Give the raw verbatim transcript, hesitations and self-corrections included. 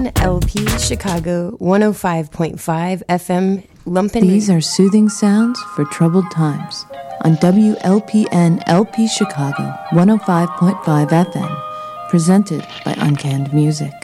W L P Chicago one oh five point five F M Lumpin. These are soothing sounds for troubled times on W L P N L P Chicago one oh five point five F M, presented by Uncanned Music.